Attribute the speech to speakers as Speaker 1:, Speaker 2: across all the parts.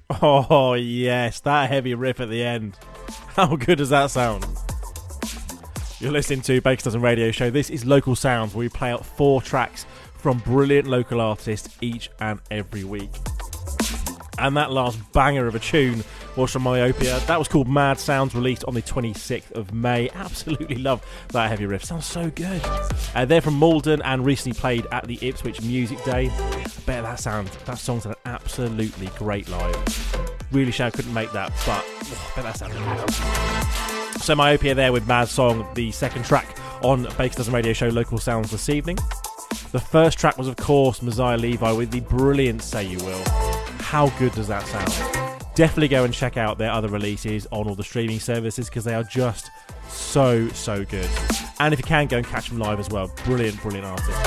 Speaker 1: Oh, yes, that heavy riff at the end. How good does that sound? You're listening to Baker's Dozen Radio Show. This is Local Sounds, where we play out 4 tracks from brilliant local artists each and every week. And that last banger of a tune was from Myopia. That was called Mad Sounds, released on the 26th of May. Absolutely love that heavy riff. Sounds so good. They're from Malden and recently played at the Ipswich Music Day. I bet that song sounded absolutely great live. Really sure I couldn't make that, but I bet that sounded good. So Myopia there with Mad Song, the second track on Baker's Dozen Radio Show Local Sounds this evening. The first track was, of course, Messiah Levi with the brilliant Say You Will. How good does that sound? Definitely go and check out their other releases on all the streaming services because they are just so good. And if you can, go and catch them live as well. Brilliant artist.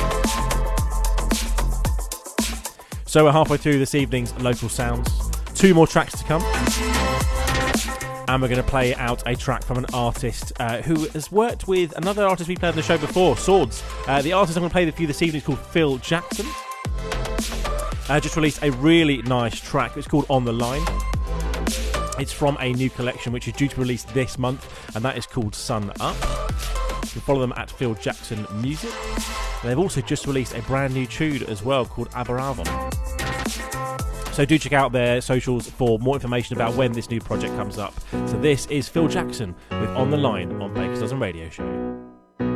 Speaker 1: So we're halfway through this evening's Local Sounds. 2 more tracks to come. And we're going to play out a track from an artist who has worked with another artist we played on the show before, Swords. The artist I'm going to play for you this evening is called Phil Jackson. Just released a really nice track. It's called On The Line. It's from a new collection which is due to release this month, and that is called Sun Up. You can follow them at Phil Jackson Music. And they've also just released a brand new tune as well called Abaravon. So do check out their socials for more information about when this new project comes up. So this is Phil Jackson with On The Line on Baker's Dozen Radio Show.